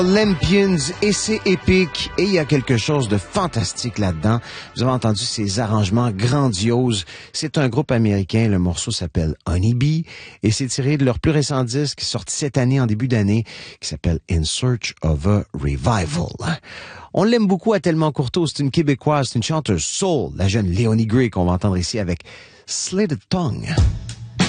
Lampions, et c'est épique, et il y a quelque chose de fantastique là-dedans. Vous avez entendu ces arrangements grandioses. C'est un groupe américain, le morceau s'appelle Honeybee, et c'est tiré de leur plus récent disque, sorti cette année, en début d'année, qui s'appelle In Search of a Revival. On l'aime beaucoup à Tellement Courteau, c'est une Québécoise, c'est une chanteuse soul, la jeune Léonie Gray qu'on va entendre ici avec Slitted Tongue.